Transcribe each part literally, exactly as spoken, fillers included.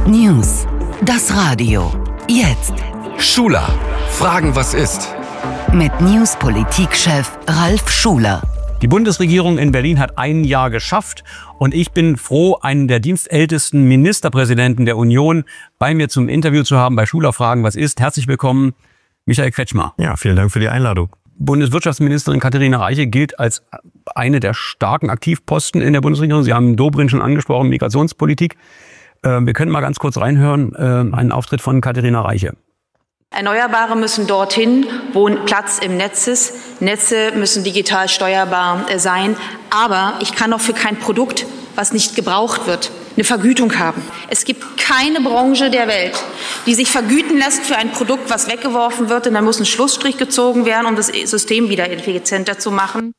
News. Das Radio. Jetzt. Schuler. Fragen, was ist? Mit News-Politikchef Ralf Schuler. Die Bundesregierung in Berlin hat ein Jahr geschafft und ich bin froh, einen der dienstältesten Ministerpräsidenten der Union bei mir zum Interview zu haben bei Schuler Fragen, was ist. Herzlich willkommen, Michael Kretschmer. Ja, vielen Dank für die Einladung. Bundeswirtschaftsministerin Katharina Reiche gilt als eine der starken Aktivposten in der Bundesregierung. Sie haben Dobrindt schon angesprochen, Migrationspolitik. Wir können mal ganz kurz reinhören, einen Auftritt von Katharina Reiche. Erneuerbare müssen dorthin, wo Platz im Netz ist. Netze müssen digital steuerbar sein. Aber ich kann auch für kein Produkt, was nicht gebraucht wird, eine Vergütung haben. Es gibt keine Branche der Welt, die sich vergüten lässt für ein Produkt, was weggeworfen wird. Und dann muss ein Schlussstrich gezogen werden, um das System wieder effizienter zu machen.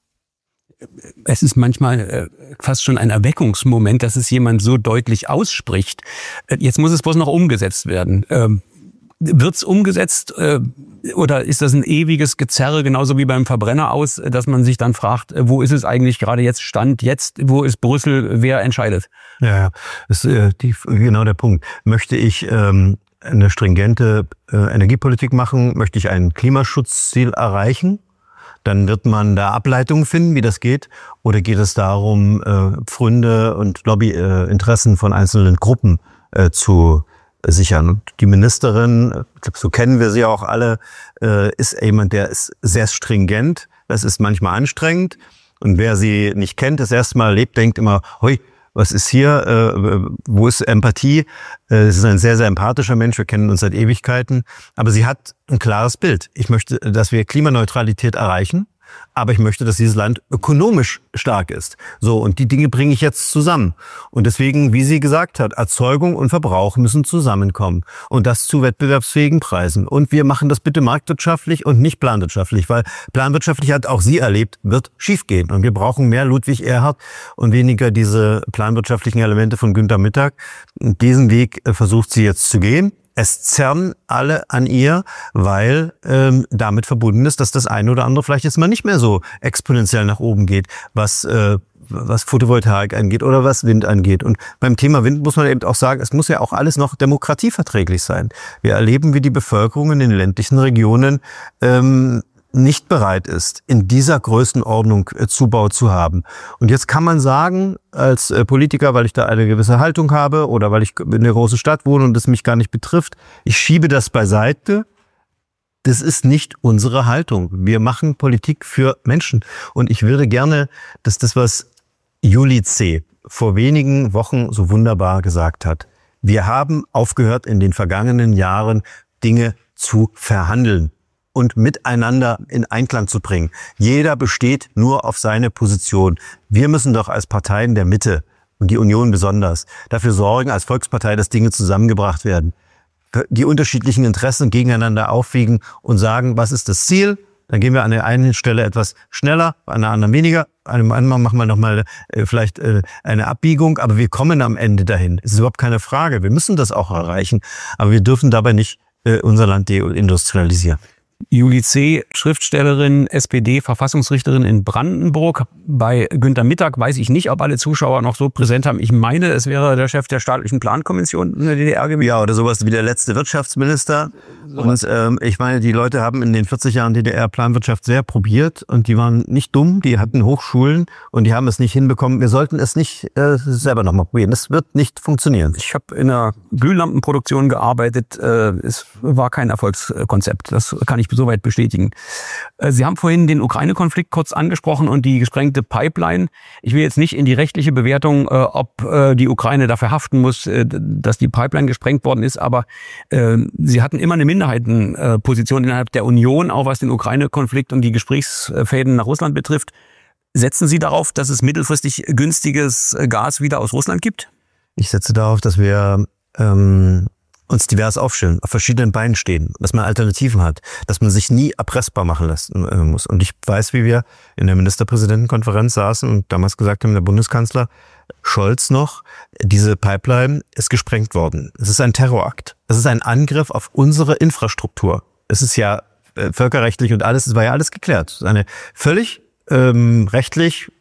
Es ist manchmal äh, fast schon ein Erweckungsmoment, dass es jemand so deutlich ausspricht. Äh, jetzt muss es bloß noch umgesetzt werden. Ähm, wird's umgesetzt äh, oder ist das ein ewiges Gezerre, genauso wie beim Verbrenner aus, dass man sich dann fragt, äh, wo ist es eigentlich gerade jetzt Stand jetzt, wo ist Brüssel, wer entscheidet? Ja, ja, das ist äh, die, genau der Punkt. Möchte ich ähm, eine stringente äh, Energiepolitik machen, möchte ich ein Klimaschutzziel erreichen? Dann wird man da Ableitungen finden, wie das geht. Oder geht es darum, äh, Pfründe und Lobbyinteressen äh, von einzelnen Gruppen äh, zu sichern? Und die Ministerin, ich glaube, so kennen wir sie auch alle, äh, ist jemand, der ist sehr stringent. Das ist manchmal anstrengend. Und wer sie nicht kennt, das erste Mal erlebt, denkt immer, hoi, was ist hier, äh, wo ist Empathie? Äh, sie ist ein sehr, sehr empathischer Mensch, wir kennen uns seit Ewigkeiten. Aber sie hat ein klares Bild. Ich möchte, dass wir Klimaneutralität erreichen, aber ich möchte, dass dieses Land ökonomisch stark ist. So, und die Dinge bringe ich jetzt zusammen. Und deswegen, wie sie gesagt hat, Erzeugung und Verbrauch müssen zusammenkommen. Und das zu wettbewerbsfähigen Preisen. Und wir machen das bitte marktwirtschaftlich und nicht planwirtschaftlich, weil planwirtschaftlich, hat auch sie erlebt, wird schiefgehen. Und wir brauchen mehr Ludwig Erhard und weniger diese planwirtschaftlichen Elemente von Günther Mittag. Und diesen Weg versucht sie jetzt zu gehen. Es zerren alle an ihr, weil ähm, damit verbunden ist, dass das eine oder andere vielleicht jetzt mal nicht mehr so exponentiell nach oben geht, was äh, was Photovoltaik angeht oder was Wind angeht. Und beim Thema Wind muss man eben auch sagen, es muss ja auch alles noch demokratieverträglich sein. Wir erleben, wie die Bevölkerung in den ländlichen Regionen ähm, nicht bereit ist, in dieser Größenordnung äh, Zubau zu haben. Und jetzt kann man sagen, als äh, Politiker, weil ich da eine gewisse Haltung habe oder weil ich in der großen Stadt wohne und es mich gar nicht betrifft, ich schiebe das beiseite. Das ist nicht unsere Haltung. Wir machen Politik für Menschen. Und ich würde gerne, dass das, was Juli C. vor wenigen Wochen so wunderbar gesagt hat, wir haben aufgehört, in den vergangenen Jahren Dinge zu verhandeln und miteinander in Einklang zu bringen. Jeder besteht nur auf seine Position. Wir müssen doch als Parteien der Mitte und die Union besonders dafür sorgen, als Volkspartei, dass Dinge zusammengebracht werden. Die unterschiedlichen Interessen gegeneinander aufwiegen und sagen, was ist das Ziel? Dann gehen wir an der einen Stelle etwas schneller, an der anderen weniger. An einem anderen machen wir nochmal äh, vielleicht äh, eine Abbiegung, aber wir kommen am Ende dahin. Es ist überhaupt keine Frage. Wir müssen das auch erreichen, aber wir dürfen dabei nicht äh, unser Land deindustrialisieren. Juli C., Schriftstellerin, S P D-Verfassungsrichterin in Brandenburg. Bei Günther Mittag weiß ich nicht, ob alle Zuschauer noch so präsent haben. Ich meine, es wäre der Chef der staatlichen Plankommission in der D D R gewesen. Ja, oder sowas wie der letzte Wirtschaftsminister. Und ähm, ich meine, die Leute haben in den vierzig Jahren D D R Planwirtschaft sehr probiert und die waren nicht dumm, die hatten Hochschulen und die haben es nicht hinbekommen. Wir sollten es nicht äh, selber nochmal probieren. Das wird nicht funktionieren. Ich habe in einer Glühlampenproduktion gearbeitet. Äh, es war kein Erfolgskonzept. Das kann ich soweit bestätigen. Sie haben vorhin den Ukraine-Konflikt kurz angesprochen und die gesprengte Pipeline. Ich will jetzt nicht in die rechtliche Bewertung, äh, ob äh, die Ukraine dafür haften muss, äh, dass die Pipeline gesprengt worden ist, aber äh, sie hatten immer eine Minderheitenposition innerhalb der Union, auch was den Ukraine-Konflikt und die Gesprächsfäden nach Russland betrifft. Setzen Sie darauf, dass es mittelfristig günstiges Gas wieder aus Russland gibt? Ich setze darauf, dass wir ähm uns divers aufstellen, auf verschiedenen Beinen stehen, dass man Alternativen hat, dass man sich nie erpressbar machen lassen äh, muss. Und ich weiß, wie wir in der Ministerpräsidentenkonferenz saßen und damals gesagt haben, der Bundeskanzler Scholz noch, diese Pipeline ist gesprengt worden. Es ist ein Terrorakt. Es ist ein Angriff auf unsere Infrastruktur. Es ist ja äh, völkerrechtlich und alles, es war ja alles geklärt. Es ist eine völlig ähm, rechtlich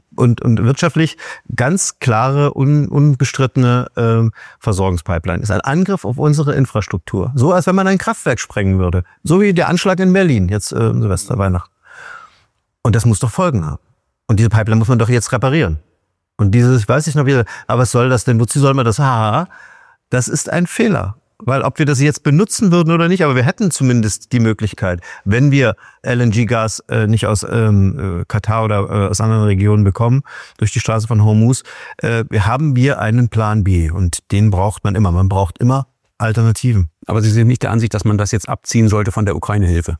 und, und wirtschaftlich ganz klare, un, unbestrittene äh, Versorgungspipeline. Ist ein Angriff auf unsere Infrastruktur. So, als wenn man ein Kraftwerk sprengen würde. So wie der Anschlag in Berlin, jetzt äh, Silvester, Weihnachten. Und das muss doch Folgen haben. Und diese Pipeline muss man doch jetzt reparieren. Und dieses, ich weiß nicht noch wieder, aber was soll das denn? Wozu soll man das? Ha, das ist ein Fehler. Weil ob wir das jetzt benutzen würden oder nicht, aber wir hätten zumindest die Möglichkeit, wenn wir L N G-Gas äh, nicht aus ähm, Katar oder äh, aus anderen Regionen bekommen, durch die Straße von Hormuz, äh, wir haben wir einen Plan B und den braucht man immer. Man braucht immer Alternativen. Aber Sie sind nicht der Ansicht, dass man das jetzt abziehen sollte von der Ukraine-Hilfe?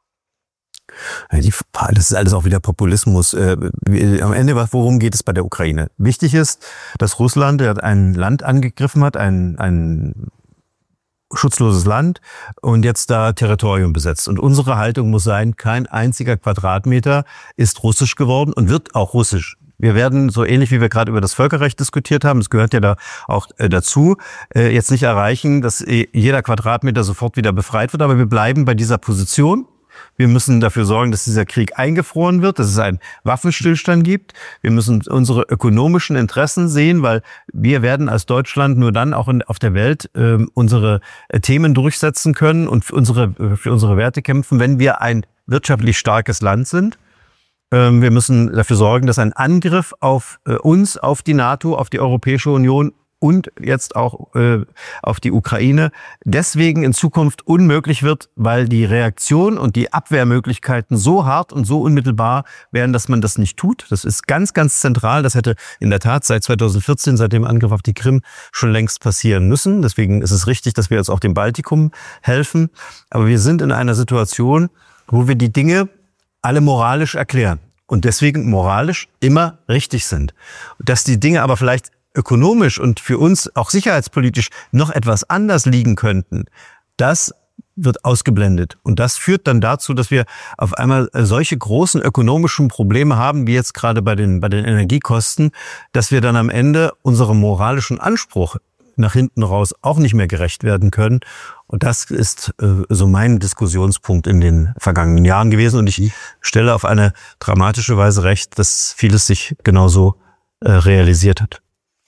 Das ist alles auch wieder Populismus. Am Ende, worum geht es bei der Ukraine? Wichtig ist, dass Russland ein Land angegriffen hat, ein, ein schutzloses Land und jetzt da Territorium besetzt. Und unsere Haltung muss sein, kein einziger Quadratmeter ist russisch geworden und wird auch russisch. Wir werden, so ähnlich wie wir gerade über das Völkerrecht diskutiert haben, das gehört ja da auch dazu, jetzt nicht erreichen, dass jeder Quadratmeter sofort wieder befreit wird, aber wir bleiben bei dieser Position. Wir müssen dafür sorgen, dass dieser Krieg eingefroren wird, dass es einen Waffenstillstand gibt. Wir müssen unsere ökonomischen Interessen sehen, weil wir werden als Deutschland nur dann auch in, auf der Welt äh, unsere äh, Themen durchsetzen können und für unsere, für unsere Werte kämpfen, wenn wir ein wirtschaftlich starkes Land sind. Ähm, wir müssen dafür sorgen, dass ein Angriff auf äh, uns, auf die NATO, auf die Europäische Union und jetzt auch äh, auf die Ukraine deswegen in Zukunft unmöglich wird, weil die Reaktion und die Abwehrmöglichkeiten so hart und so unmittelbar wären, dass man das nicht tut. Das ist ganz, ganz zentral. Das hätte in der Tat seit zweitausendvierzehn, seit dem Angriff auf die Krim, schon längst passieren müssen. Deswegen ist es richtig, dass wir jetzt auch dem Baltikum helfen. Aber wir sind in einer Situation, wo wir die Dinge alle moralisch erklären und deswegen moralisch immer richtig sind. Dass die Dinge aber vielleicht ökonomisch und für uns auch sicherheitspolitisch noch etwas anders liegen könnten, das wird ausgeblendet. Und das führt dann dazu, dass wir auf einmal solche großen ökonomischen Probleme haben, wie jetzt gerade bei den, bei den Energiekosten, dass wir dann am Ende unserem moralischen Anspruch nach hinten raus auch nicht mehr gerecht werden können. Und das ist äh, so mein Diskussionspunkt in den vergangenen Jahren gewesen. Und ich stelle auf eine dramatische Weise recht, dass vieles sich genauso äh, realisiert hat.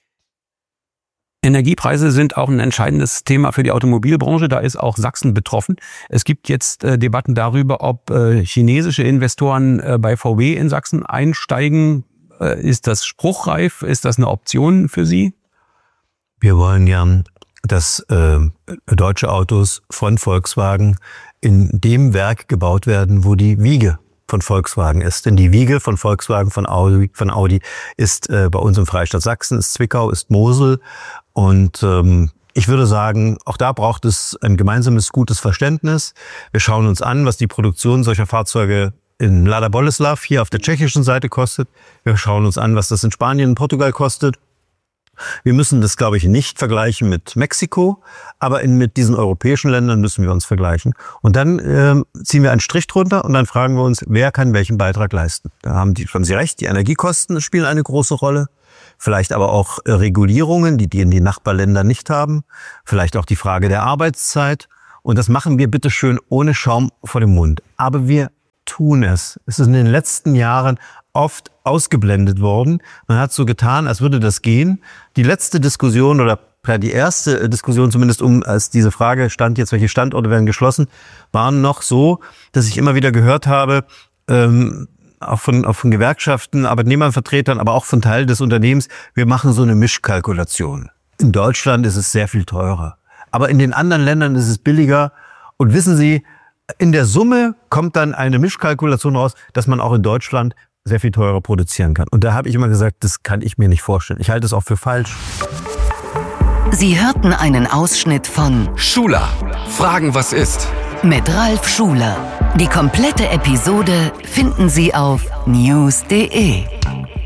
Energiepreise sind auch ein entscheidendes Thema für die Automobilbranche. Da ist auch Sachsen betroffen. Es gibt jetzt äh, Debatten darüber, ob äh, chinesische Investoren äh, bei V W in Sachsen einsteigen. Äh, ist das spruchreif? Ist das eine Option für Sie? Wir wollen gern, dass äh, deutsche Autos von Volkswagen in dem Werk gebaut werden, wo die Wiege von Volkswagen ist. Denn die Wiege von Volkswagen, von Audi, von Audi ist äh, bei uns im Freistaat Sachsen, ist Zwickau, ist Mosel. Und ähm, ich würde sagen, auch da braucht es ein gemeinsames, gutes Verständnis. Wir schauen uns an, was die Produktion solcher Fahrzeuge in Mladá Boleslav hier auf der tschechischen Seite kostet. Wir schauen uns an, was das in Spanien und Portugal kostet. Wir müssen das, glaube ich, nicht vergleichen mit Mexiko, aber in, mit diesen europäischen Ländern müssen wir uns vergleichen. Und dann äh, ziehen wir einen Strich drunter und dann fragen wir uns, wer kann welchen Beitrag leisten. Da haben, die, haben Sie recht, die Energiekosten spielen eine große Rolle. Vielleicht aber auch äh, Regulierungen, die die in die Nachbarländer nicht haben. Vielleicht auch die Frage der Arbeitszeit. Und das machen wir bitteschön ohne Schaum vor dem Mund. Aber wir tun es. Es ist in den letzten Jahren oft ausgeblendet worden. Man hat so getan, als würde das gehen. Die letzte Diskussion oder die erste Diskussion zumindest, um als diese Frage stand jetzt, welche Standorte werden geschlossen, waren noch so, dass ich immer wieder gehört habe, ähm, auch von, auch von Gewerkschaften, Arbeitnehmervertretern, aber auch von Teilen des Unternehmens, wir machen so eine Mischkalkulation. In Deutschland ist es sehr viel teurer. Aber in den anderen Ländern ist es billiger. Und wissen Sie, in der Summe kommt dann eine Mischkalkulation raus, dass man auch in Deutschland sehr viel teurer produzieren kann. Und da habe ich immer gesagt, das kann ich mir nicht vorstellen. Ich halte es auch für falsch. Sie hörten einen Ausschnitt von Schuler. Fragen, was ist? Mit Ralf Schuler. Die komplette Episode finden Sie auf news punkt de.